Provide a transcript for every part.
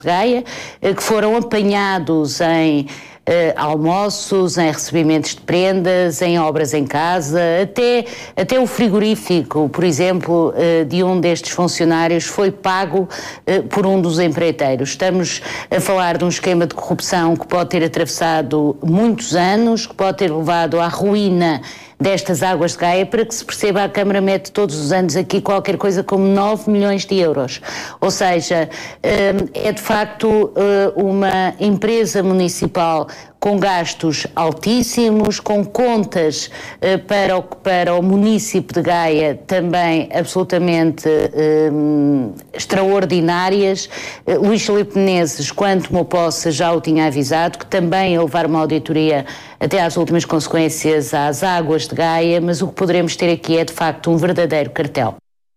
Gaia, que foram apanhados em almoços, em recebimentos de prendas, em obras em casa, até o frigorífico, por exemplo, de um destes funcionários foi pago por um dos empreiteiros. Estamos a falar de um esquema de corrupção que pode ter atravessado muitos anos, que pode ter levado à ruína destas águas de Gaia. Para que se perceba, a Câmara mete todos os anos aqui qualquer coisa como 9 milhões de euros. Ou seja, é de facto uma empresa municipal com gastos altíssimos, com contas para o município de Gaia também absolutamente extraordinárias. Luís Filipe Menezes, quando tomou posse, já o tinha avisado, que também ia levar uma auditoria até às últimas consequências às águas de Gaia, mas o que poderemos ter aqui é de facto um verdadeiro cartel.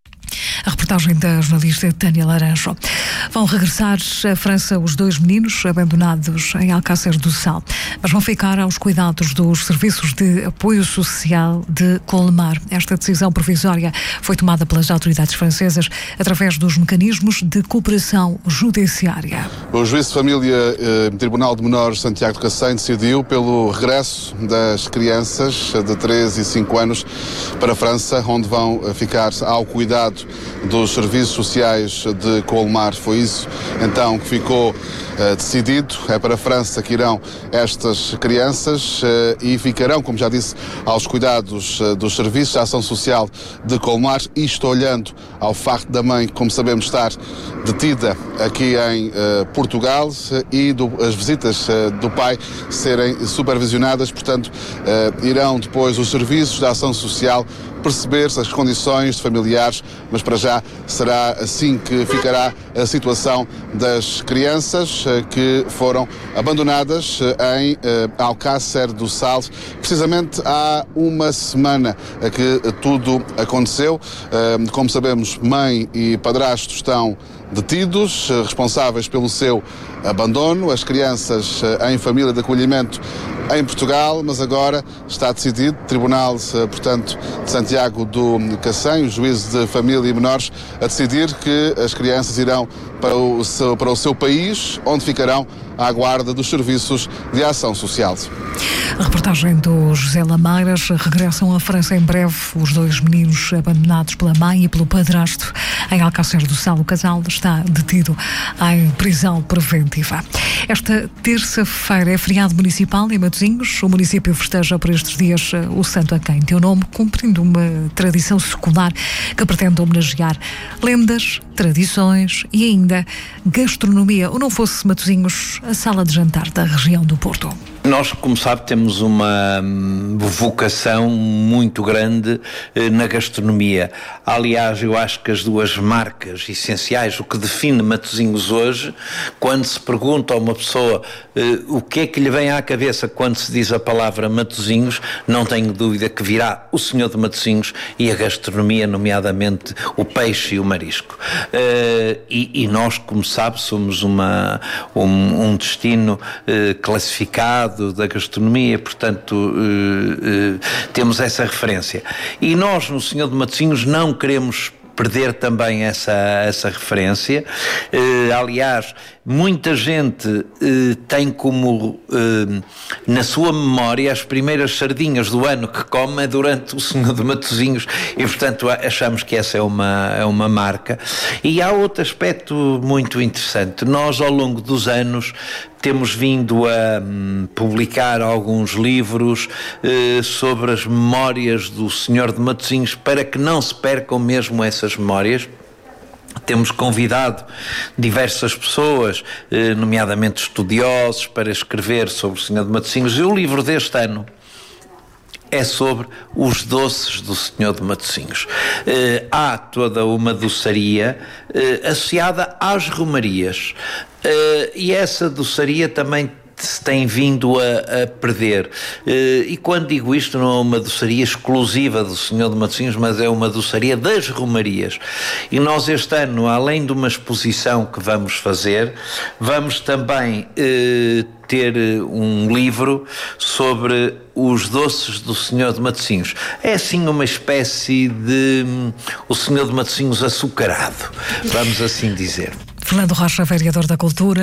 A reportagem da jornalista Tânia Laranjo. Vão regressar à França os 2 meninos abandonados em Alcácer do Sal, mas vão ficar aos cuidados dos serviços de apoio social de Colmar. Esta decisão provisória foi tomada pelas autoridades francesas através dos mecanismos de cooperação judiciária. O juiz de família Tribunal de Menores Santiago de Cacém decidiu pelo regresso das crianças de 3 e 5 anos para a França, onde vão ficar ao cuidado dos serviços sociais de Colmar. Foi isso então que ficou decidido. É para a França que irão estas crianças e ficarão, como já disse, aos cuidados dos serviços de ação social de Colmar. Isto olhando ao facto da mãe, como sabemos, estar detida aqui em Portugal e as visitas do pai serem supervisionadas. Portanto, irão depois os serviços de ação social perceber as condições de familiares, mas para já será assim que ficará a situação das crianças que foram abandonadas em Alcácer do Sal. Precisamente há uma semana que tudo aconteceu. Como sabemos, mãe e padrasto estão detidos, responsáveis pelo seu abandono. As crianças em família de acolhimento em Portugal, mas agora está decidido, Tribunal, portanto, de Santiago do Cacém, o juízo de família e menores, a decidir que as crianças irão para o seu país, onde ficarão à guarda dos serviços de ação social. A reportagem do José Lameiras. Regressam à França em breve os 2 meninos abandonados pela mãe e pelo padrasto em Alcácer do Sal. O casal está detido em prisão preventiva. Esta terça-feira é feriado municipal em Matosinhos. O município festeja por estes dias o santo a quem deu nome, cumprindo uma tradição secular que pretende homenagear lendas, tradições e ainda gastronomia. Ou não fosse Matosinhos a sala de jantar da região do Porto? Nós, como sabe, temos uma vocação muito grande na gastronomia. Aliás, eu acho que as duas marcas essenciais, o que define Matosinhos hoje, quando se pergunta a uma pessoa o que é que lhe vem à cabeça quando se diz a palavra Matosinhos, não tenho dúvida que virá o senhor de Matosinhos e a gastronomia, nomeadamente o peixe e o marisco. E nós, como sabe, somos um destino classificado da gastronomia, portanto temos essa referência. E nós, no Senhor de Matosinhos, não queremos perder também essa referência. Aliás, muita gente tem como na sua memória as primeiras sardinhas do ano que come é durante o Senhor de Matosinhos e, portanto, achamos que essa é uma marca. E há outro aspecto muito interessante. Nós, ao longo dos anos, temos vindo a publicar alguns livros sobre as memórias do Senhor de Matosinhos para que não se percam mesmo essas memórias. Temos convidado diversas pessoas, nomeadamente estudiosos, para escrever sobre o Senhor de Matosinhos. E o livro deste ano é sobre os doces do Senhor de Matosinhos. Há toda uma doçaria associada às romarias. E essa doçaria também se tem vindo a perder. E quando digo isto, não é uma doçaria exclusiva do Senhor de Matosinhos, mas é uma doçaria das romarias. E nós este ano, além de uma exposição que vamos fazer, vamos também ter um livro sobre os doces do Senhor de Matosinhos. É assim uma espécie de o Senhor de Matosinhos açucarado, vamos assim dizer. Fernando Rocha, vereador da Cultura.